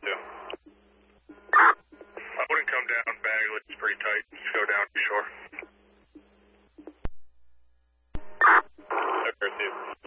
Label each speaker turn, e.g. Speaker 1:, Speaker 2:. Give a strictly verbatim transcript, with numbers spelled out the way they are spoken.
Speaker 1: two. I wouldn't come down Bagley. It's pretty tight. Just go down to shore. Air two.